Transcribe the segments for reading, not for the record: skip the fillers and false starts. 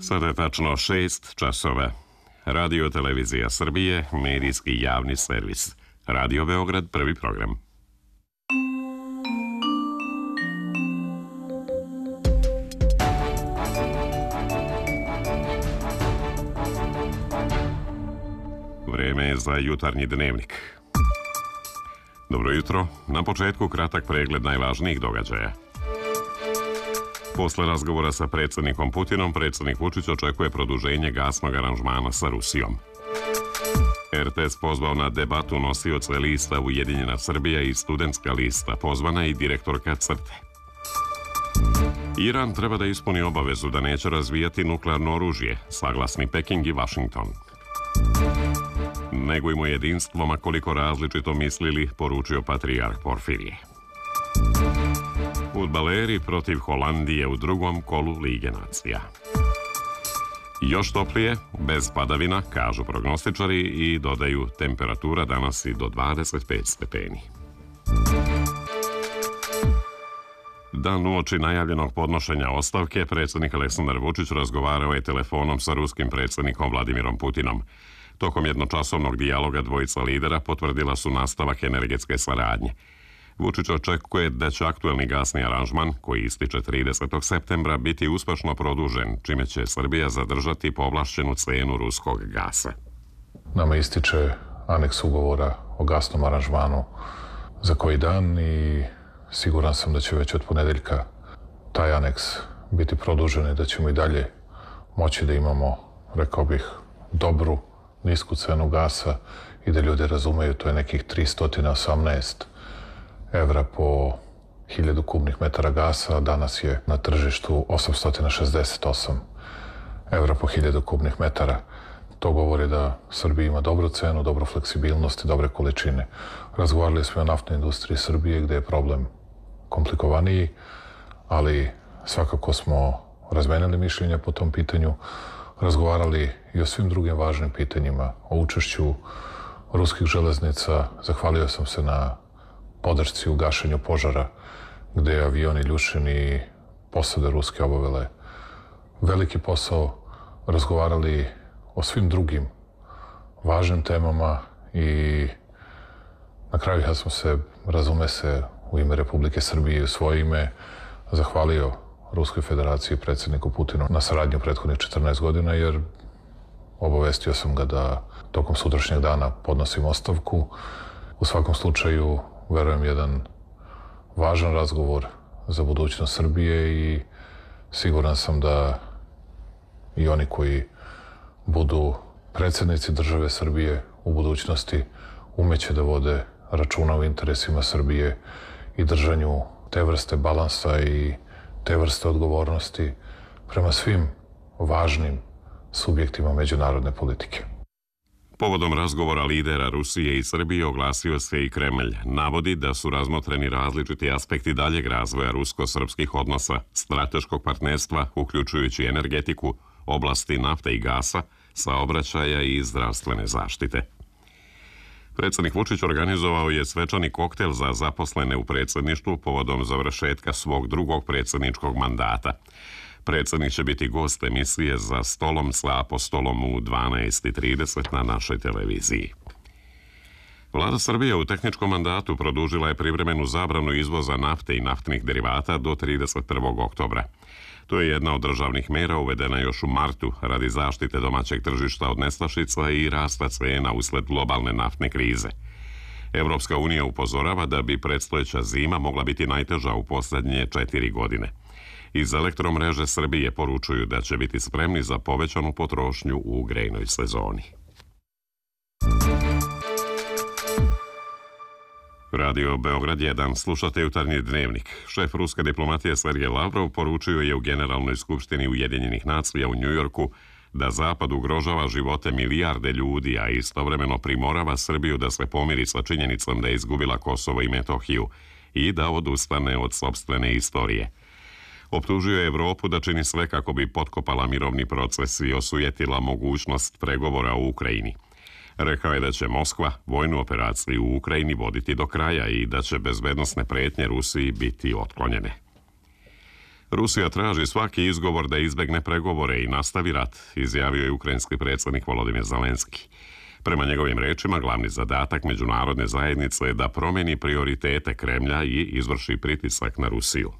Sada je tačno 6 časova. Radio Televizija Srbije, medijski javni servis. Radio Beograd, prvi program. Vreme je za jutarnji dnevnik. Dobro jutro. Na početku kratak pregled najvažnijih događaja. Posle razgovora sa predsjednikom Putinom, predsjednik Vučić očekuje produženje gasnog aranžmana sa Rusijom. RTS pozvao na debatu nosioce lista Ujedinjena Srbija i studentska lista, pozvana i direktorka CRTE. Iran treba da ispuni obavezu da neće razvijati nuklearno oružje, saglasni Peking i Washington. Negujmo jedinstvo, ma koliko različito mislili, poručio patrijarh Porfirije. Fudbaleri protiv Holandije u drugom kolu Lige nacija. Još toplije, bez padavina, kažu prognostičari, i dodaju temperatura danas i do 25 stepeni. Dan uoči najavljenog podnošenja ostavke, predsjednik Aleksandar Vučić razgovarao je telefonom sa ruskim predsjednikom Vladimirom Putinom. Tokom jednočasovnog dijaloga dvojica lidera potvrdila su nastavak energetske saradnje. Vučić očekuje da će aktuelni gasni aranžman, koji ističe 30. septembra, biti uspešno produžen, čime će Srbija zadržati povlašćenu cenu ruskog gasa. Nama ističe aneks ugovora o gasnom aranžmanu za koji dan i siguran sam da će već od ponedeljka taj aneks biti produžen i da ćemo i dalje moći da imamo, rekao bih, dobru, nisku cenu gasa i da ljudi razumeju, to je nekih 318 evra po 1000 kubnih metara gasa, a danas je na tržištu 868 evra po 1000 kubnih metara. To govori da Srbija ima dobru cenu, dobru fleksibilnost i dobre količine. Razgovarali smo o naftnoj industriji Srbije, gde je problem komplikovaniji, ali svakako smo razmenili mišljenja po tom pitanju, razgovarali i o svim drugim važnim pitanjima, o učešću ruskih železnica. Zahvalio sam se na podršci u gašenju požara, gde je avion Iljušin i posade ruske obavile veliki posao, razgovarali o svim drugim važnim temama i na kraju ja sam se, razume se, u ime Republike Srbije i u svoje ime zahvalio Ruskoj federaciji i predsjedniku Putinu na saradnju prethodnih 14 godina, jer obavestio sam ga da tokom sutrašnjeg dana podnosim ostavku. U svakom slučaju, verujem, jedan važan razgovor za budućnost Srbije i siguran sam da i oni koji budu predsjednici države Srbije u budućnosti umeće da vode računa o interesima Srbije i držanju te vrste balansa i te vrste odgovornosti prema svim važnim subjektima međunarodne politike. Povodom razgovora lidera Rusije i Srbije oglasio se i Kremlj. Navodi da su razmotreni različiti aspekti daljeg razvoja rusko-srpskih odnosa, strateškog partnerstva, uključujući energetiku, oblasti nafte i gasa, saobraćaja i zdravstvene zaštite. Predsjednik Vučić organizovao je svečani koktel za zaposlene u predsjedništvu povodom završetka svog drugog predsjedničkog mandata. Predsjednik će biti gost emisije Za stolom sa apostolom u 12:30 na našoj televiziji. Vlada Srbije u tehničkom mandatu produžila je privremenu zabranu izvoza nafte i naftnih derivata do 31. oktobra. To je jedna od državnih mera uvedena još u martu radi zaštite domaćeg tržišta od nestašica i rasta cena usled globalne naftne krize. Evropska unija upozorava da bi predstojeća zima mogla biti najteža u posljednje 4 godine. Iz Elektromreže Srbije poručuju da će biti spremni za povećanu potrošnju u grejnoj sezoni. Radio Beograd 1, slušate jutarnji dnevnik. Šef ruske diplomatije Sergej Lavrov poručio je u Generalnoj skupštini Ujedinjenih nacija u Njujorku da Zapad ugrožava živote milijarde ljudi, a istovremeno primorava Srbiju da se pomiri sa činjenicom da je izgubila Kosovo i Metohiju i da odustane od sopstvene istorije. Optužio je Evropu da čini sve kako bi potkopala mirovni proces i osujetila mogućnost pregovora u Ukrajini. Rekao je da će Moskva vojnu operaciju u Ukrajini voditi do kraja i da će bezbednosne pretnje Rusiji biti otklonjene. Rusija traži svaki izgovor da izbegne pregovore i nastavi rat, izjavio je ukrajinski predsjednik Volodimir Zelenski. Prema njegovim rečima, glavni zadatak međunarodne zajednice je da promeni prioritete Kremlja i izvrši pritisak na Rusiju.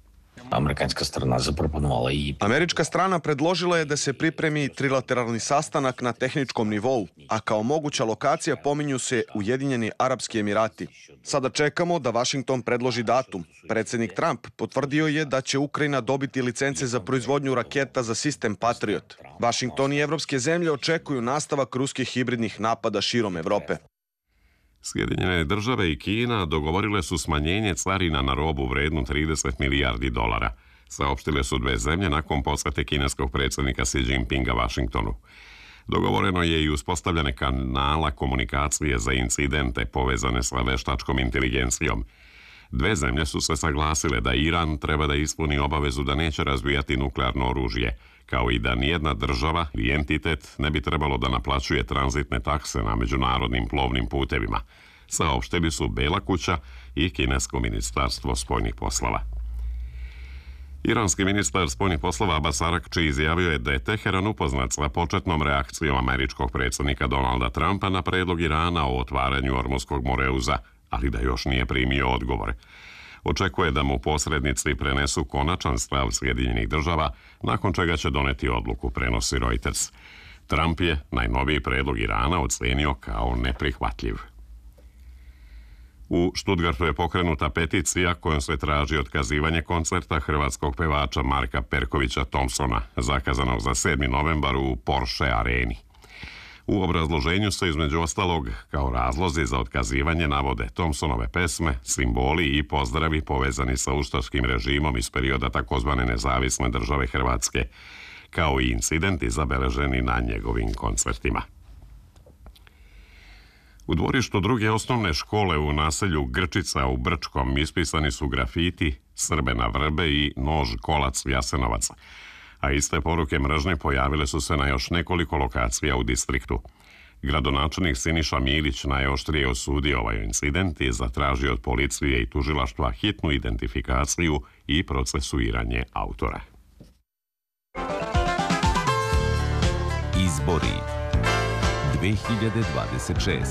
Američka strana predložila je da se pripremi trilateralni sastanak na tehničkom nivou, a kao moguća lokacija pominju se Ujedinjeni Arapski Emirati. Sada čekamo da Vašington predloži datum. Predsjednik Trump potvrdio je da će Ukrajina dobiti licence za proizvodnju raketa za sistem Patriot. Vašington i evropske zemlje očekuju nastavak ruskih hibridnih napada širom Evrope. Sjedinjene države i Kina dogovorile su smanjenje carina na robu vrednu 30 milijardi dolara. Saopštile su dve zemlje nakon posjete kineskog predsjednika Xi Jinpinga Vašingtonu. Dogovoreno je i uspostavljanje kanala komunikacije za incidente povezane sa veštačkom inteligencijom. Dve zemlje su se saglasile da Iran treba da ispuni obavezu da neće razvijati nuklearno oružje, kao i da nijedna država i entitet ne bi trebalo da naplaćuje tranzitne takse na međunarodnim plovnim putevima, saopštili su Bela kuća i kinesko ministarstvo spoljnih poslova. Iranski ministar spoljnih poslova Abbas Arakči izjavio je da je Teheran upoznat sa početnom reakcijom američkog predsjednika Donalda Trumpa na predlog Irana o otvaranju Ormuskog moreuza, ali da još nije primio odgovor. Očekuje da mu posrednici prenesu konačan stav Sjedinjenih država, nakon čega će doneti odluku, prenosi Reuters. Trump je najnoviji predlog Irana ocenio kao neprihvatljiv. U Stuttgartu je pokrenuta peticija kojom se traži otkazivanje koncerta hrvatskog pevača Marka Perkovića Thompsona, zakazanog za 7. novembar u Porsche areni. U obrazloženju se između ostalog kao razlozi za otkazivanje navode Thompsonove pesme, simboli i pozdravi povezani sa ustaškim režimom iz perioda takozvane nezavisne države Hrvatske, kao i incidenti zabeleženi na njegovim koncertima. U dvorištu druge osnovne škole u naselju Grčica u Brčkom ispisani su grafiti Srbe na vrbe i nož kolac Jasenovac, a iste poruke mržnje pojavile su se na još nekoliko lokacija u distriktu. Gradonačelnik Siniša Milić najoštrije osudio ovaj incident i zatražio od policije i tužilaštva hitnu identifikaciju i procesuiranje autora. Izbori 2026.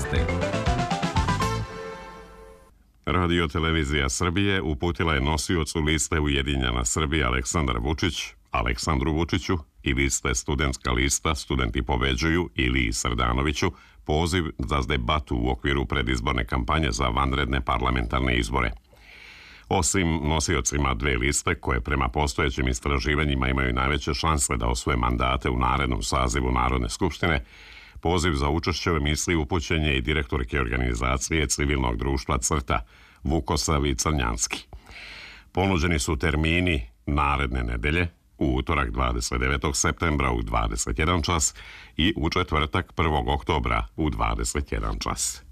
Radio televizija Srbije uputila je nosiocu liste Ujedinjena Srbija Aleksandru Vučiću i liste Studentska lista Studenti pobeđuju Iliji Srdanoviću poziv za debatu u okviru predizborne kampanje za vanredne parlamentarne izbore. Osim nosiocima dve liste koje prema postojećim istraživanjima imaju najveće šanse da osvoje mandate u narednom sazivu Narodne skupštine, poziv za učešće u emisiji upućen je i direktorke organizacije civilnog društva CRTA Vukosavi Crnjanski. Ponuđeni su termini naredne nedelje, u utorak 29. septembra u 21 čas i u četvrtak 1. oktobra u 21 čas.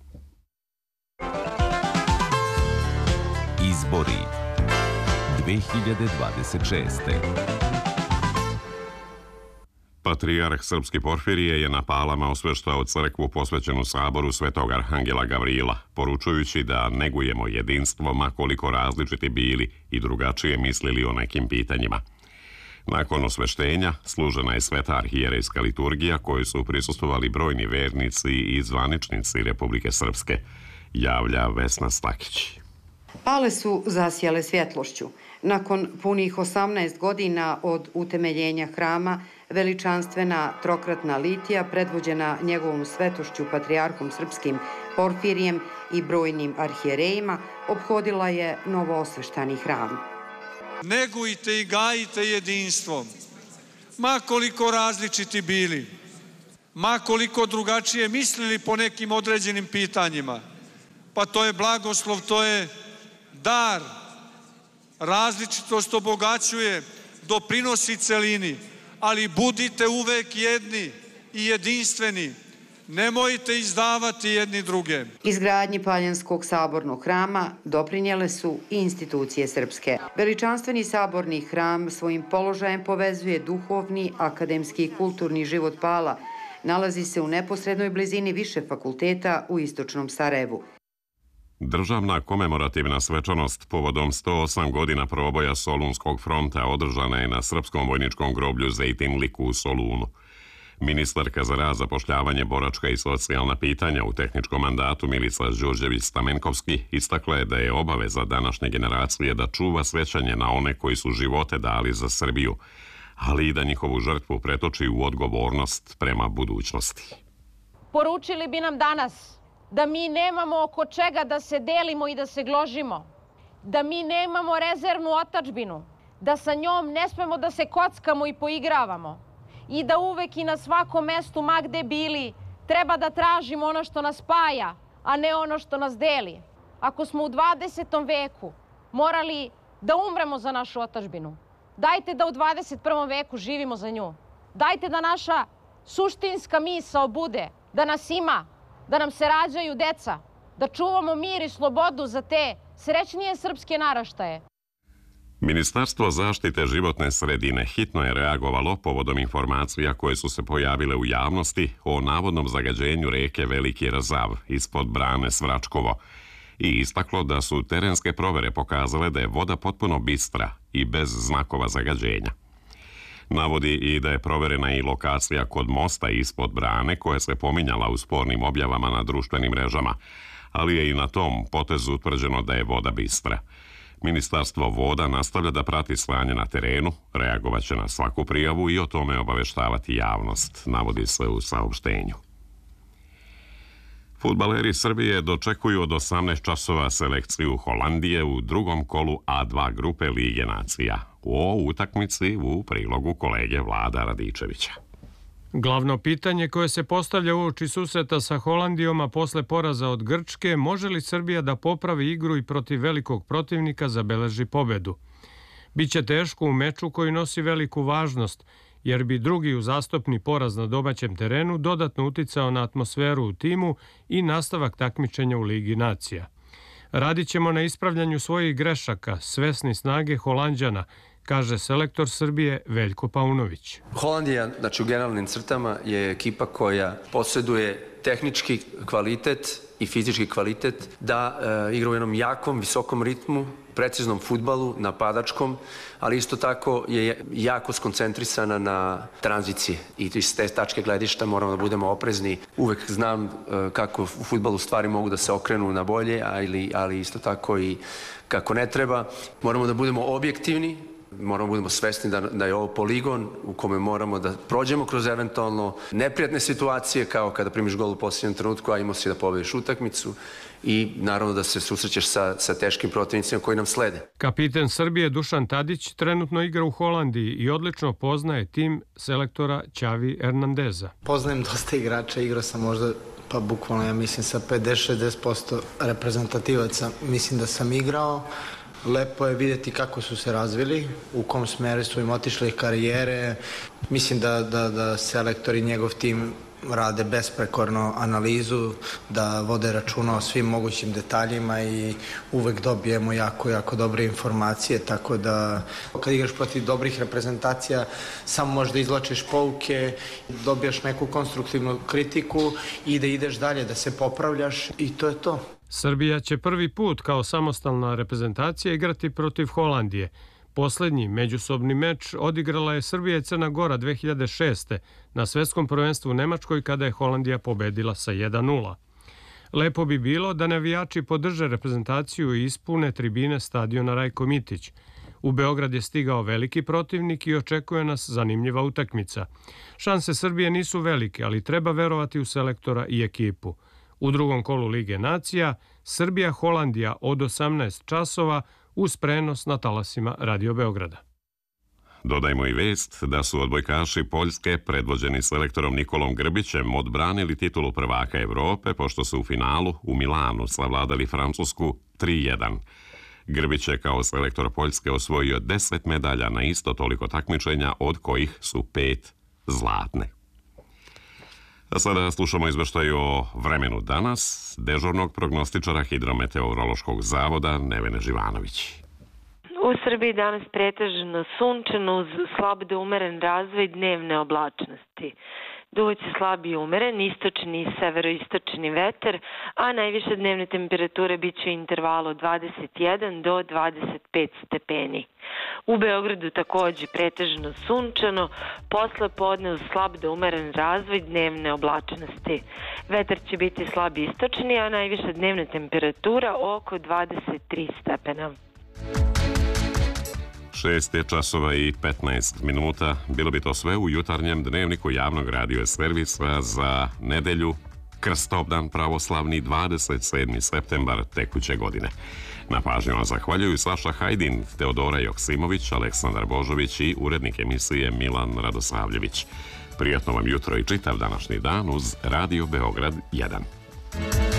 Izbori 2026. Patrijarh srpski Porfirije je na Palama osveštao crkvu posvećenu saboru Svetog Arhangela Gavrila, poručujući da negujemo jedinstvo ma koliko različiti bili i drugačije mislili o nekim pitanjima. Nakon osveštenja služena je sveta arhijerejska liturgija kojoj su prisustvovali brojni vernici i zvaničnici Republike Srpske, javlja Vesna Stakić. Pale su zasjale svjetlošću. Nakon punih 18 godina od utemeljenja hrama, veličanstvena trokratna litija, predvođena njegovom svetošću patrijarhom srpskim Porfirijem i brojnim arhijerejima, ophodila je novoosveštani hram. Negujte i gajite jedinstvo, ma koliko različiti bili, ma koliko drugačije mislili po nekim određenim pitanjima. Pa to je blagoslov, to je dar. Različitost obogaćuje, doprinosi celini, ali budite uvek jedni i jedinstveni. Nemojte izdavati jedni druge. Izgradnji Paljanskog sabornog hrama doprinjele su i institucije srpske. Veličanstveni saborni hram svojim položajem povezuje duhovni, akademski i kulturni život Pala. Nalazi se u neposrednoj blizini više fakulteta u istočnom Sarajevu. Državna komemorativna svečanost povodom 108 godina proboja Solunskog fronta održana je na srpskom vojničkom groblju Zejtinliku u Solunu. Ministarka za rad, zapošljavanje, boračka i socijalna pitanja u tehničkom mandatu Milica Đurđević-Stamenkovski istakla je da je obaveza današnje generacije da čuva sjećanje na one koji su živote dali za Srbiju, ali i da njihovu žrtvu pretoči u odgovornost prema budućnosti. Poručili bi nam danas da mi nemamo oko čega da se delimo i da se gložimo, da mi nemamo rezervnu otadžbinu, da sa njom ne smemo da se kockamo i poigravamo i da uvek i na svakom mestu, ma gde bili, treba da tražimo ono što nas spaja, a ne ono što nas deli. Ako smo u 20. veku morali da umremo za našu otadžbinu, dajte da u 21. veku živimo za nju. Dajte da naša suštinska misao bude da nas ima, da nam se rađaju deca, da čuvamo mir i slobodu za te srećnije srpske naraštaje. Ministarstvo zaštite životne sredine hitno je reagovalo povodom informacija koje su se pojavile u javnosti o navodnom zagađenju reke Veliki Razav ispod brane Svračkovo i istaklo da su terenske provere pokazale da je voda potpuno bistra i bez znakova zagađenja. Navodi i da je proverena i lokacija kod mosta ispod brane koja se pominjala u spornim objavama na društvenim mrežama, ali je i na tom potezu utvrđeno da je voda bistra. Ministarstvo voda nastavlja da prati stanje na terenu, reagovaće na svaku prijavu i o tome obaveštavati javnost, navodi se u saopštenju. Fudbaleri Srbije dočekuju od 18 časova selekciju Holandije u drugom kolu A2 grupe Lige nacija. O utakmici u prilogu kolege Vlada Radičevića. Glavno pitanje koje se postavlja uoči susreta sa Holandijom, a posle poraza od Grčke, može li Srbija da popravi igru i protiv velikog protivnika zabeleži pobedu? Biće teško u meču koji nosi veliku važnost, jer bi drugi uzastopni poraz na domaćem terenu dodatno uticao na atmosferu u timu i nastavak takmičenja u Ligi nacija. Radit ćemo na ispravljanju svojih grešaka, svesni snage Holanđana, kaže selektor Srbije Veljko Paunović. Holandija, znači u generalnim crtama, je ekipa koja posjeduje tehnički kvalitet i fizički kvalitet da igra u jednom jakom, visokom ritmu, preciznom fudbalu, napadačkom, ali isto tako je jako skoncentrisana na tranzicije i iz te tačke gledišta moramo da budemo oprezni. Uvek znam kako u fudbalu stvari mogu da se okrenu na bolje, ali isto tako i kako ne treba. Moramo da budemo objektivni, moramo da budemo svesni da je ovo poligon u kome moramo da prođemo kroz eventualno neprijatne situacije, kao kada primiš gol u posljednjem trenutku, a imao si da pobediš utakmicu i naravno da se susrećeš sa teškim protivnicima koji nam slede. Kapiten Srbije Dušan Tadić trenutno igra u Holandiji i odlično poznaje tim selektora Ćavi Hernandeza. Poznajem dosta igrača, igrao sam možda pa bukvalno ja mislim sa 50-60% reprezentativaca mislim da sam igrao. Lepo je vidjeti kako su se razvili, u kom smeru su im otišli karijere. Mislim da selektor i njegov tim rade besprekorno analizu, da vode računa o svim mogućim detaljima i uvek dobijemo jako dobre informacije, tako da kad igraš protiv dobrih reprezentacija samo možda izvlačiš pouke, dobijaš neku konstruktivnu kritiku i da ideš dalje, da se popravljaš i to je to. Srbija će prvi put kao samostalna reprezentacija igrati protiv Holandije. Poslednji međusobni meč odigrala je Srbija i Crna Gora 2006. na svetskom prvenstvu u Nemačkoj kada je Holandija pobedila sa 1:0. Lepo bi bilo da navijači podrže reprezentaciju i ispune tribine stadiona Rajko Mitić. U Beograd je stigao veliki protivnik i očekuje nas zanimljiva utakmica. Šanse Srbije nisu velike, ali treba verovati u selektora i ekipu. U drugom kolu Lige nacija Srbija-Holandija od 18 časova uz prenos na talasima Radio Beograda. Dodajmo i vest da su odbojkaši Poljske, predvođeni selektorom Nikolom Grbićem, odbranili titulu prvaka Evrope, pošto su u finalu u Milanu savladali Francusku 3:1. Grbić je kao selektor Poljske osvojio 10 medalja na isto toliko takmičenja, od kojih su 5 zlatne. A sada slušamo izveštaj o vremenu danas dežurnog prognostičara Hidrometeorološkog zavoda Nevene Živanović. U Srbiji danas pretežno sunčano uz slab do umeren razvoj dnevne oblačnosti. Duvaće slabi i umeren, istočni i severoistočni vetar, a najviše dnevne temperature bit će u intervalu od 21 do 25 stepeni. U Beogradu takođe pretežno sunčano, posle podne uz slab do umeren razvoj dnevne oblačnosti. Vetar će biti slab istočni, a najviša dnevna temperatura oko 23 stepena. 6 je časova i 15 minuta. Bilo bi to sve u jutarnjem dnevniku javnog radio servisa za nedelju, Krstobdan pravoslavni 27. septembar tekuće godine. Na pažnju vam zahvaljuju Saša Hajdin, Teodora Joksimović, Aleksandar Božović i urednik emisije Milan Radosavljević. Prijatno vam jutro i čitav današnji dan uz Radio Beograd 1.